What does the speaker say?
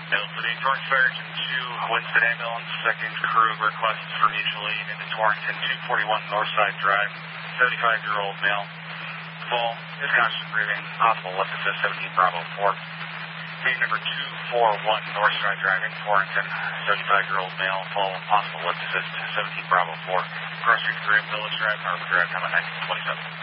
Bill City, Torrance Fire Engine 2, Winston Ambulance, second crew requests for mutual aid into Torrington, 241 Northside Drive, 75-year-old male. Full, is conscious breathing, possible left assist 17 Bravo 4. Main number 241 Northside Drive in Torrington, 75-year-old male, full, possible left assist 17 Bravo 4. Cross Street 3 Village Drive, Harbor Drive, coming 1927.